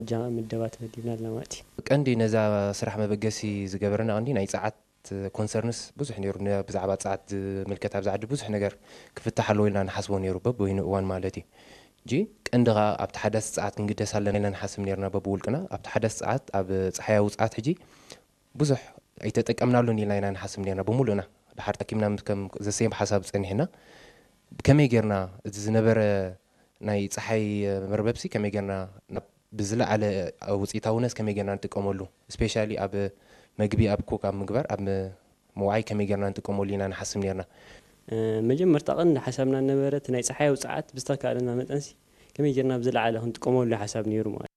جامع مدبات مدينة لماتي ቀንዲ ነዛ ስራሕ መበገሲ ዝገበረና ቀንዲ ናይ ፀዓት ኮንሰርንስ ብዙሕ ነይሩ ብዛዕባ ፀዓት ምልከታ ብዛዕዲ ብዙሕ ነገር ክፍታሕ ኣለዎ ኢልና ንሓስቦ ነይሩ በበይኑ እዋን ማለት እዩ ጂ ቀንዲ ኸ ኣብቲ ሓዳስ ፀዓት ክንግደስ ኣለና ኢልና ንሓስብ ነርና በብውልቅና ኣብቲ ሓዳስ ፀዓት ኣብ ፀሓያዊ ፀዓት ሕጂ ብዙሕ ኣይተጠቀምናሉን ኢልና ኢና ንሓስብ ነርና ብሙሉእና ድሓር ተኪምና ከም ዘሰየም ሓሳብ ፀኒሕና ከመይ ጌርና እቲ ዝነበረ ናይ ፀሓይ መርበብሲ ከመይ ጌርና ብዝለዓለ ውፅኢታውነት ከመይ ጌርና ንጥቀመሉ ስፔሻሊ ኣብ መግቢ ኣብ ኮክ ኣብ ምግባር ኣብ መውዓይ ከመይ ጌርና ንጥቀመሉ ኢና ንሓስብ ነርና መጀመርታ ቀንዲ ሓሳብና ነበረት ናይ ፀሓይ ውፅዓት ብዝተካለና መጠንሲ ከመይ ጌርና ብዝለዓለ ክንጥቀመሉ ሓሳብ ነይሩ ማለት